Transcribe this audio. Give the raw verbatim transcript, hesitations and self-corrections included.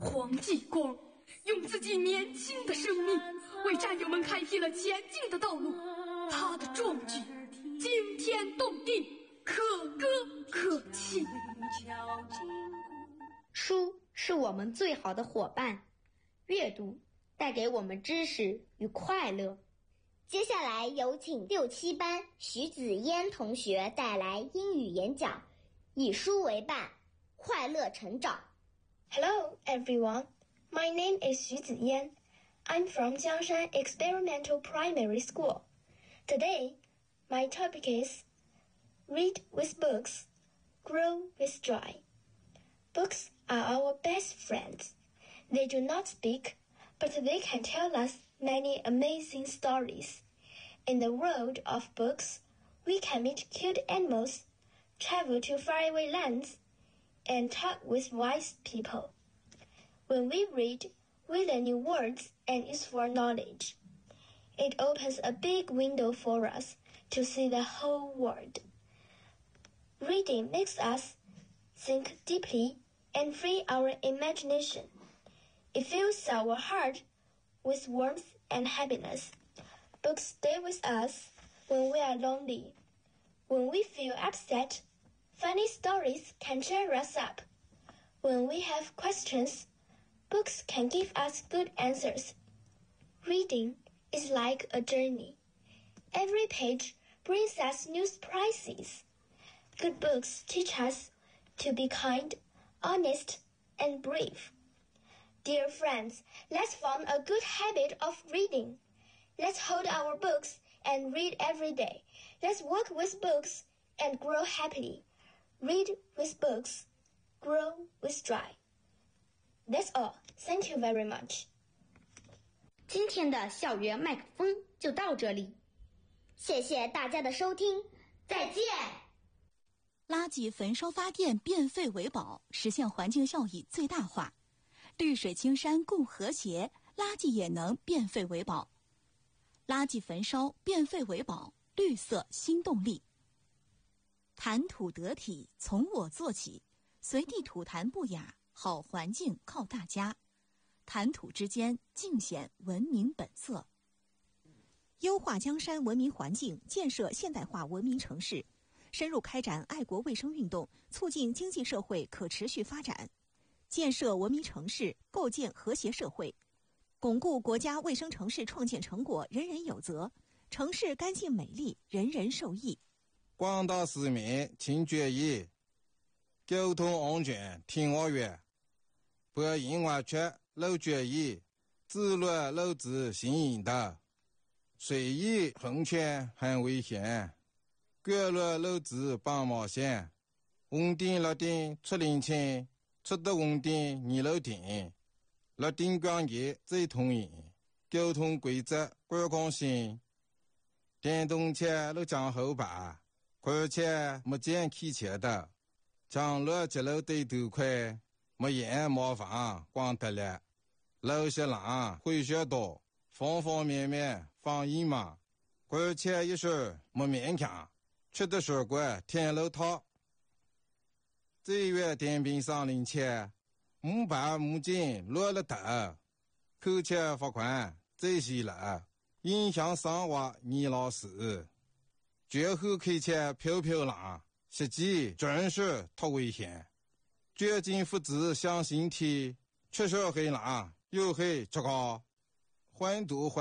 黄继光用自己年轻的生命为战友们开辟了前进的道路，他的壮举惊天动地，可歌可泣。 书是我们最好的伙伴，阅读带给我们知识与快乐。 接下来有请六七班徐子嫣同学带来英语演讲，以书为伴，快乐成长。 Hello everyone, my name is Xu Ziyan. I'm from Jiangshan Experimental Primary School. Today, my topic is Read with books, grow with joy. Books are our best friends. They do not speak, but they can tell us many amazing stories. In the world of books, we can meet cute animals, travel to faraway lands, and talk with wise people. When we read, we learn new words and useful knowledge. It opens a big window for us to see the whole world. Reading makes us think deeply and free our imagination. It fills our heart with warmth and happiness. Books stay with us when we are lonely. When we feel upset, funny stories can cheer us up. When we have questions, books can give us good answers. Reading is like a journey. Every page brings us new surprises. Good books teach us to be kind, honest, and brave. Dear friends, let's form a good habit of reading. Let's hold our books and read every day. Let's work with books and grow happily. Read with books, grow with joy. That's all. Thank you very much. 今天的校园麦克风就到这里， 谢谢大家的收听，再见。 垃圾焚烧发电，变废为宝，实现环境效益最大化。绿水青山共和谐，垃圾也能变废为宝。垃圾焚烧，变废为宝，绿色新动力。谈吐得体，从我做起，随地吐痰不雅，好环境靠大家。谈吐之间，尽显文明本色。优化江山文明环境，建设现代化文明城市，深入开展爱国卫生运动，促进经济社会可持续发展，建设文明城市，构建和谐社会，巩固国家卫生城市创建成果人人有责，城市干净美丽，人人受益。 广大市民请注意，交通安全听我话，不因为缺漏决议，自乱漏子行引导，随意横权很危险，各乱漏子帮冒险，稳定落定出领情，出得稳定你漏定，落定关节最通赢，交通规则观光性，电动车路将后排，而且没见开车的，将路节路对头快，没眼麻烦光得了，路些浪会学多，方方面面防疫嘛，而且一时没勉强，吃的水果天路套，这月电瓶上领钱，木板木筋落了头，扣钱罚款这些了，影响生活你老师。绝后开车飘飘浪，实际真是太危险。绝境父子相形体，确实很难，又很糟糕。环堵环